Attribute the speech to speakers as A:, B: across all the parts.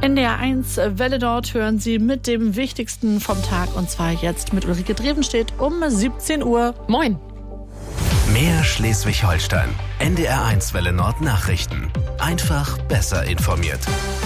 A: NDR 1 Welle dort hören Sie mit dem Wichtigsten vom Tag, und zwar jetzt mit Ulrike Drevenstedt um 17 Uhr. Moin!
B: Mehr Schleswig-Holstein. NDR 1 Welle Nord Nachrichten. Einfach besser informiert.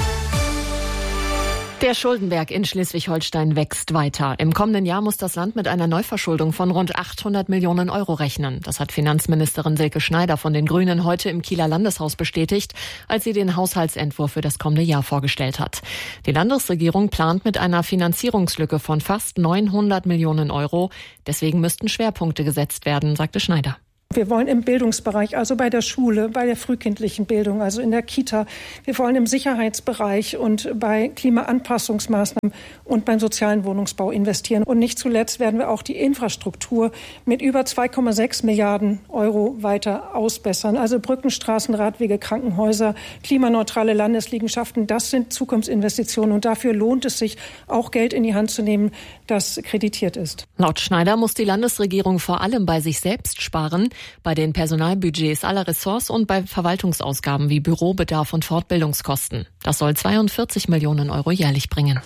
C: Der Schuldenberg in Schleswig-Holstein wächst weiter. Im kommenden Jahr muss das Land mit einer Neuverschuldung von rund 800 Millionen Euro rechnen. Das hat Finanzministerin Silke Schneider von den Grünen heute im Kieler Landeshaus bestätigt, als sie den Haushaltsentwurf für das kommende Jahr vorgestellt hat. Die Landesregierung plant mit einer Finanzierungslücke von fast 900 Millionen Euro. Deswegen müssten Schwerpunkte gesetzt werden, sagte Schneider.
D: Wir wollen im Bildungsbereich, also bei der Schule, bei der frühkindlichen Bildung, also in der Kita. Wir wollen im Sicherheitsbereich und bei Klimaanpassungsmaßnahmen und beim sozialen Wohnungsbau investieren. Und nicht zuletzt werden wir auch die Infrastruktur mit über 2,6 Milliarden Euro weiter ausbessern. Also Brücken, Straßen, Radwege, Krankenhäuser, klimaneutrale Landesliegenschaften, das sind Zukunftsinvestitionen. Und dafür lohnt es sich, auch Geld in die Hand zu nehmen, das kreditiert ist.
C: Laut Schneider muss die Landesregierung vor allem bei sich selbst sparen, bei den Personalbudgets aller Ressorts und bei Verwaltungsausgaben wie Bürobedarf und Fortbildungskosten. Das soll 42 Millionen Euro jährlich bringen.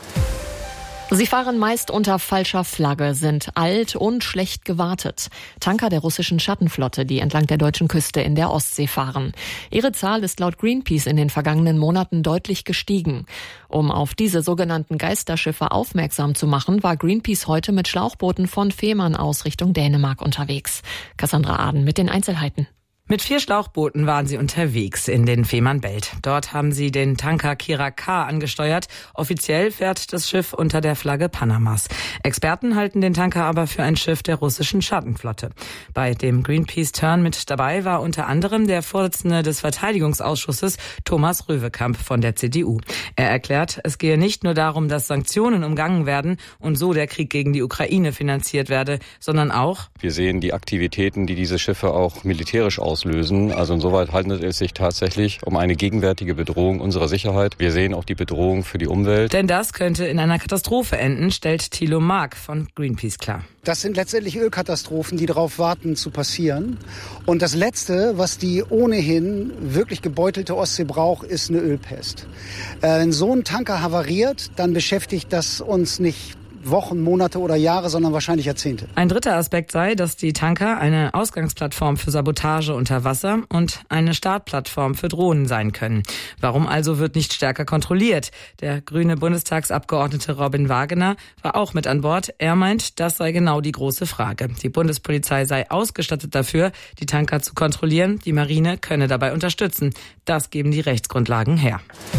C: Sie fahren meist unter falscher Flagge, sind alt und schlecht gewartet. Tanker der russischen Schattenflotte, die entlang der deutschen Küste in der Ostsee fahren. Ihre Zahl ist laut Greenpeace in den vergangenen Monaten deutlich gestiegen. Um auf diese sogenannten Geisterschiffe aufmerksam zu machen, war Greenpeace heute mit Schlauchbooten von Fehmarn aus Richtung Dänemark unterwegs. Cassandra Aden mit den Einzelheiten.
E: Mit 4 Schlauchbooten waren sie unterwegs in den Fehmarnbelt. Dort haben sie den Tanker Kira K angesteuert. Offiziell fährt das Schiff unter der Flagge Panamas. Experten halten den Tanker aber für ein Schiff der russischen Schattenflotte. Bei dem Greenpeace-Turn mit dabei war unter anderem der Vorsitzende des Verteidigungsausschusses Thomas Röwekamp von der CDU. Er erklärt, es gehe nicht nur darum, dass Sanktionen umgangen werden und so der Krieg gegen die Ukraine finanziert werde, sondern auch:
F: Wir sehen die Aktivitäten, die diese Schiffe auch militärisch auslösen. Also insoweit handelt es sich tatsächlich um eine gegenwärtige Bedrohung unserer Sicherheit. Wir sehen auch die Bedrohung für die Umwelt.
E: Denn das könnte in einer Katastrophe enden, stellt Thilo Mark von Greenpeace klar.
G: Das sind letztendlich Ölkatastrophen, die darauf warten zu passieren. Und das Letzte, was die ohnehin wirklich gebeutelte Ostsee braucht, ist eine Ölpest. Wenn so ein Tanker havariert, dann beschäftigt das uns nicht Wochen, Monate oder Jahre, sondern wahrscheinlich Jahrzehnte.
E: Ein dritter Aspekt sei, dass die Tanker eine Ausgangsplattform für Sabotage unter Wasser und eine Startplattform für Drohnen sein können. Warum also wird nicht stärker kontrolliert? Der grüne Bundestagsabgeordnete Robin Wagener war auch mit an Bord. Er meint, das sei genau die große Frage. Die Bundespolizei sei ausgestattet dafür, die Tanker zu kontrollieren. Die Marine könne dabei unterstützen. Das geben die Rechtsgrundlagen her.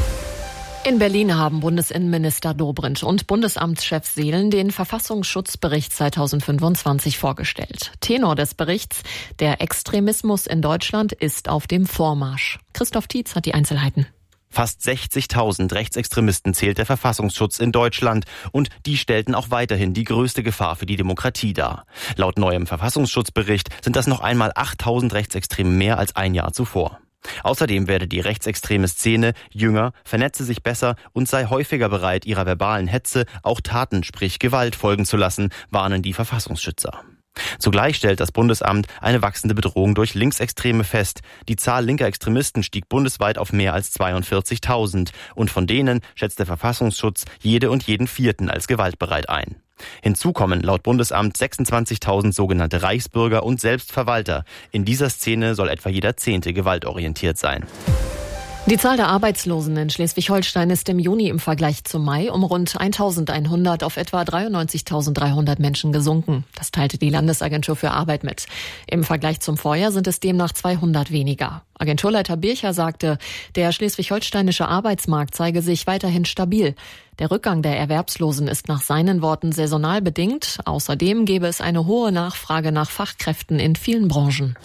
C: In Berlin haben Bundesinnenminister Dobrindt und Bundesamtschef Seelen den Verfassungsschutzbericht 2025 vorgestellt. Tenor des Berichts: Der Extremismus in Deutschland ist auf dem Vormarsch. Christoph Tietz hat die Einzelheiten.
H: Fast 60.000 Rechtsextremisten zählt der Verfassungsschutz in Deutschland, und die stellten auch weiterhin die größte Gefahr für die Demokratie dar. Laut neuem Verfassungsschutzbericht sind das noch einmal 8.000 Rechtsextreme mehr als ein Jahr zuvor. Außerdem werde die rechtsextreme Szene jünger, vernetze sich besser und sei häufiger bereit, ihrer verbalen Hetze auch Taten, sprich Gewalt, folgen zu lassen, warnen die Verfassungsschützer. Zugleich stellt das Bundesamt eine wachsende Bedrohung durch Linksextreme fest. Die Zahl linker Extremisten stieg bundesweit auf mehr als 42.000. Und von denen schätzt der Verfassungsschutz jede und jeden Vierten als gewaltbereit ein. Hinzu kommen laut Bundesamt 26.000 sogenannte Reichsbürger und Selbstverwalter. In dieser Szene soll etwa jeder 10. gewaltorientiert sein.
C: Die Zahl der Arbeitslosen in Schleswig-Holstein ist im Juni im Vergleich zum Mai um rund 1.100 auf etwa 93.300 Menschen gesunken. Das teilte die Landesagentur für Arbeit mit. Im Vergleich zum Vorjahr sind es demnach 200 weniger. Agenturleiter Bircher sagte, der schleswig-holsteinische Arbeitsmarkt zeige sich weiterhin stabil. Der Rückgang der Erwerbslosen ist nach seinen Worten saisonal bedingt. Außerdem gäbe es eine hohe Nachfrage nach Fachkräften in vielen Branchen.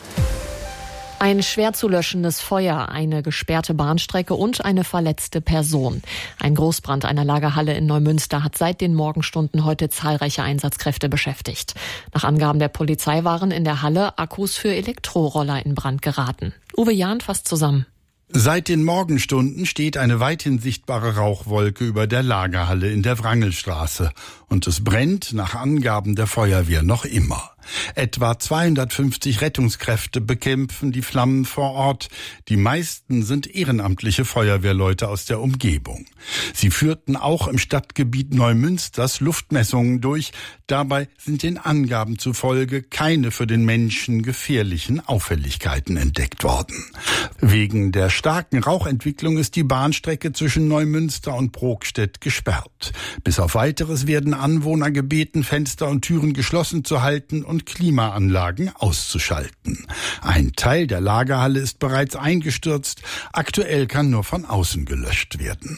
C: Ein schwer zu löschendes Feuer, eine gesperrte Bahnstrecke und eine verletzte Person. Ein Großbrand einer Lagerhalle in Neumünster hat seit den Morgenstunden heute zahlreiche Einsatzkräfte beschäftigt. Nach Angaben der Polizei waren in der Halle Akkus für Elektroroller in Brand geraten. Uwe Jahn fasst zusammen.
I: Seit den Morgenstunden steht eine weithin sichtbare Rauchwolke über der Lagerhalle in der Wrangelstraße. Und es brennt nach Angaben der Feuerwehr noch immer. Etwa 250 Rettungskräfte bekämpfen die Flammen vor Ort. Die meisten sind ehrenamtliche Feuerwehrleute aus der Umgebung. Sie führten auch im Stadtgebiet Neumünsters Luftmessungen durch. Dabei sind den Angaben zufolge keine für den Menschen gefährlichen Auffälligkeiten entdeckt worden. Wegen der starken Rauchentwicklung ist die Bahnstrecke zwischen Neumünster und Brokstedt gesperrt. Bis auf Weiteres werden Anwohner gebeten, Fenster und Türen geschlossen zu halten und Klimaanlagen auszuschalten. Ein Teil der Lagerhalle ist bereits eingestürzt. Aktuell kann nur von außen gelöscht werden.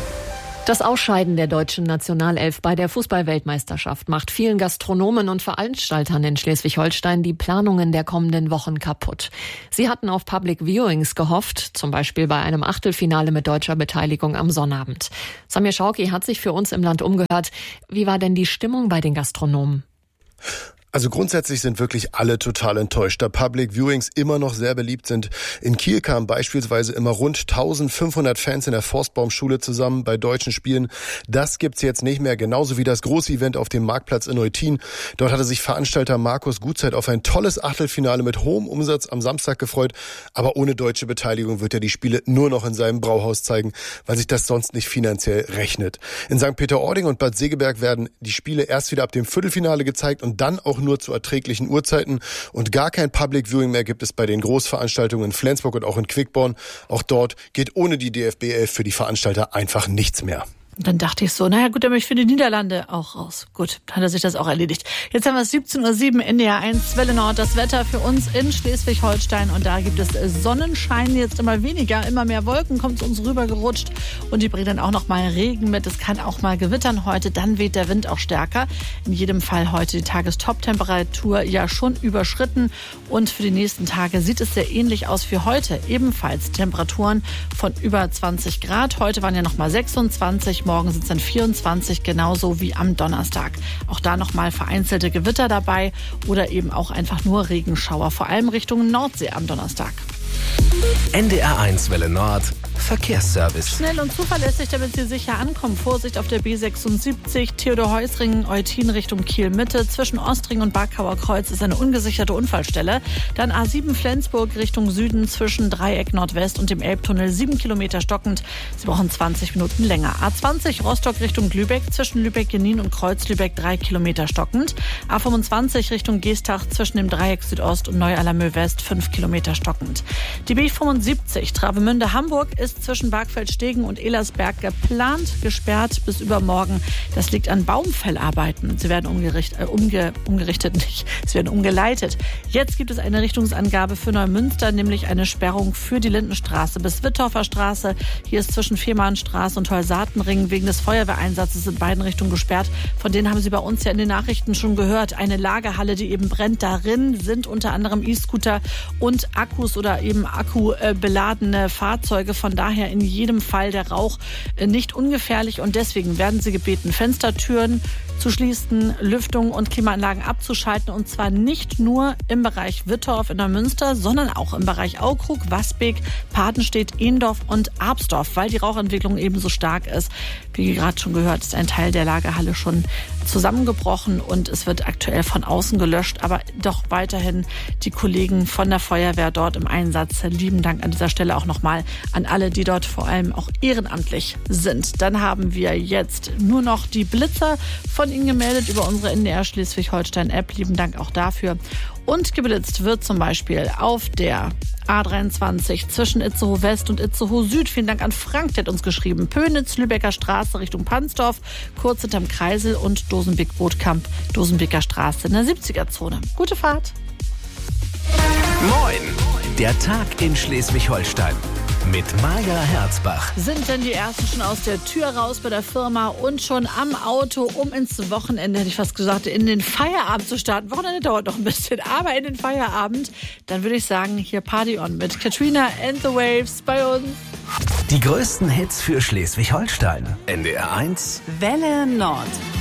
C: Das Ausscheiden der deutschen Nationalelf bei der Fußball-Weltmeisterschaft macht vielen Gastronomen und Veranstaltern in Schleswig-Holstein die Planungen der kommenden Wochen kaputt. Sie hatten auf Public Viewings gehofft, zum Beispiel bei einem Achtelfinale mit deutscher Beteiligung am Sonnabend. Samir Schauki hat sich für uns im Land umgehört. Wie war denn die Stimmung bei den Gastronomen?
J: Also grundsätzlich sind wirklich alle total enttäuscht, da Public Viewings immer noch sehr beliebt sind. In Kiel kamen beispielsweise immer rund 1500 Fans in der Forstbaumschule zusammen bei deutschen Spielen. Das gibt's jetzt nicht mehr, genauso wie das große Event auf dem Marktplatz in Eutin. Dort hatte sich Veranstalter Markus Gutzeit auf ein tolles Achtelfinale mit hohem Umsatz am Samstag gefreut. Aber ohne deutsche Beteiligung wird er die Spiele nur noch in seinem Brauhaus zeigen, weil sich das sonst nicht finanziell rechnet. In St. Peter-Ording und Bad Segeberg werden die Spiele erst wieder ab dem Viertelfinale gezeigt und dann auch nur zu erträglichen Uhrzeiten, und gar kein Public Viewing mehr gibt es bei den Großveranstaltungen in Flensburg und auch in Quickborn. Auch dort geht ohne die DFB 11 für die Veranstalter einfach nichts mehr.
A: Dann dachte ich so, naja gut, dann bin ich für die Niederlande auch raus. Gut, dann hat er sich das auch erledigt. Jetzt haben wir es 17:07 Uhr, NDR 1, Welle Nord. Das Wetter für uns in Schleswig-Holstein. Und da gibt es Sonnenschein, jetzt immer weniger. Immer mehr Wolken kommen zu uns rübergerutscht. Und die bringen dann auch noch mal Regen mit. Es kann auch mal gewittern heute. Dann weht der Wind auch stärker. In jedem Fall heute die Tagestop-Temperatur ja schon überschritten. Und für die nächsten Tage sieht es sehr ähnlich aus wie heute. Ebenfalls Temperaturen von über 20 Grad. Heute waren ja noch mal 26. Morgen sind es dann 24, genauso wie am Donnerstag. Auch da nochmal vereinzelte Gewitter dabei oder eben auch einfach nur Regenschauer, vor allem Richtung Nordsee am Donnerstag.
B: NDR 1 Welle Nord Verkehrsservice.
A: Schnell und zuverlässig, damit Sie sicher ankommen. Vorsicht auf der B76, Theodor-Heuss-Ring, Eutin Richtung Kiel-Mitte. Zwischen Ostring und Barkauer Kreuz ist eine ungesicherte Unfallstelle. Dann A7 Flensburg Richtung Süden zwischen Dreieck Nordwest und dem Elbtunnel 7 Kilometer stockend. Sie brauchen 20 Minuten länger. A20 Rostock Richtung Lübeck zwischen Lübeck-Genin und Kreuz-Lübeck 3 Kilometer stockend. A25 Richtung Geestach zwischen dem Dreieck Südost und Neu-Alamö West 5 Kilometer stockend. Die B75 Travemünde-Hamburg ist zwischen Bargfeld-Stegen und Elersberg geplant, gesperrt bis übermorgen. Das liegt an Baumfellarbeiten. Sie werden sie werden umgeleitet. Jetzt gibt es eine Richtungsangabe für Neumünster, nämlich eine Sperrung für die Lindenstraße bis Wittorfer Straße. Hier ist zwischen Fehmarnstraße und Holsatenring wegen des Feuerwehreinsatzes in beiden Richtungen gesperrt. Von denen haben Sie bei uns ja in den Nachrichten schon gehört. Eine Lagerhalle, die eben brennt. Darin sind unter anderem E-Scooter und Akkus oder eben akkubeladene Fahrzeuge. Von daher in jedem Fall der Rauch nicht ungefährlich, und deswegen werden Sie gebeten, Fenstertüren zu schließen, Lüftung und Klimaanlagen abzuschalten, und zwar nicht nur im Bereich Wittorf in Neumünster, sondern auch im Bereich Aukrug, Wasbeek, Patenstedt, Ehendorf und Arbsdorf, weil die Rauchentwicklung eben so stark ist. Wie gerade schon gehört, ist ein Teil der Lagerhalle schon zusammengebrochen und es wird aktuell von außen gelöscht, aber doch weiterhin die Kollegen von der Feuerwehr dort im Einsatz. Lieben Dank an dieser Stelle auch nochmal an alle, die dort vor allem auch ehrenamtlich sind. Dann haben wir jetzt nur noch die Blitzer von Ihnen gemeldet über unsere NDR Schleswig-Holstein-App. Lieben Dank auch dafür. Und geblitzt wird zum Beispiel auf der A23 zwischen Itzehoe West und Itzehoe Süd. Vielen Dank an Frank, der hat uns geschrieben. Pönitz, Lübecker Straße Richtung Pansdorf, kurz hinterm Kreisel und Dosenbeek-Bootkamp, Dosenbeeker Straße in der 70er-Zone. Gute Fahrt.
B: Moin! Der Tag in Schleswig-Holstein. Mit Maja Herzbach.
A: Sind denn die Ersten schon aus der Tür raus bei der Firma und schon am Auto, um ins Wochenende, hätte ich fast gesagt, in den Feierabend zu starten? Wochenende dauert noch ein bisschen, aber in den Feierabend, dann würde ich sagen, hier Party on mit Katrina and the Waves bei uns.
B: Die größten Hits für Schleswig-Holstein. NDR 1
K: Welle Nord.